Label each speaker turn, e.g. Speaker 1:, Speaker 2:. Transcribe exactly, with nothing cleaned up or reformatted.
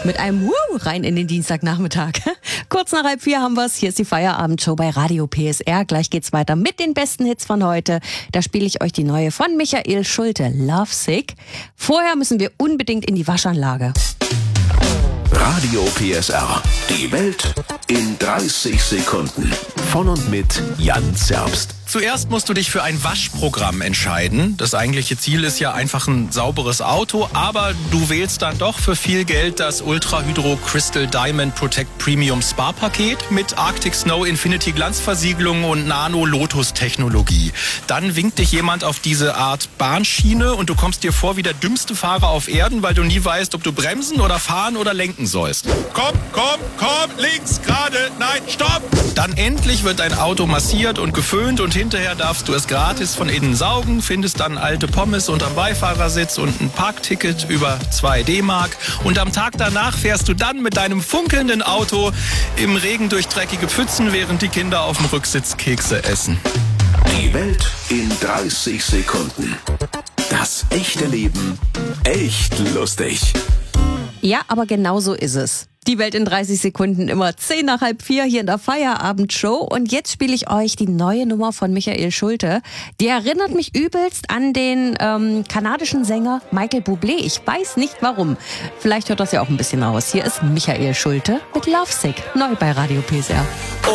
Speaker 1: mit einem Wuh rein in den Dienstagnachmittag. Kurz nach halb vier haben wir's. Hier ist die Feierabendshow bei Radio P S R. Gleich geht's weiter mit den besten Hits von heute. Da spiele ich euch die neue von Michael Schulte, Lovesick. Vorher müssen wir unbedingt in die Waschanlage.
Speaker 2: Radio P S R. Die Welt in dreißig Sekunden. Von und mit Jan Zerbst.
Speaker 3: Zuerst musst du dich für ein Waschprogramm entscheiden. Das eigentliche Ziel ist ja einfach ein sauberes Auto, aber du wählst dann doch für viel Geld das Ultra Hydro Crystal Diamond Protect Premium Spa Paket mit Arctic Snow Infinity Glanzversiegelung und Nano Lotus Technologie. Dann winkt dich jemand auf diese Art Bahnschiene und du kommst dir vor wie der dümmste Fahrer auf Erden, weil du nie weißt, ob du bremsen oder fahren oder lenken sollst. Komm, komm, komm, links, gerade, nein, stopp! Dann endlich wird dein Auto massiert und geföhnt und hinterher darfst du es gratis von innen saugen, findest dann alte Pommes unterm Beifahrersitz und ein Parkticket über zwei D-Mark. Und am Tag danach fährst du dann mit deinem funkelnden Auto im Regen durch dreckige Pfützen, während die Kinder auf dem Rücksitz Kekse essen.
Speaker 2: Die Welt in dreißig Sekunden. Das echte Leben echt lustig.
Speaker 1: Ja, aber genau so ist es. Die Welt in dreißig Sekunden, immer zehn nach halb vier hier in der Feierabendshow. Und jetzt spiele ich euch die neue Nummer von Michael Schulte. Die erinnert mich übelst an den ähm, kanadischen Sänger Michael Bublé. Ich weiß nicht warum. Vielleicht hört das ja auch ein bisschen raus. Hier ist Michael Schulte mit Lovesick, neu bei Radio P S R.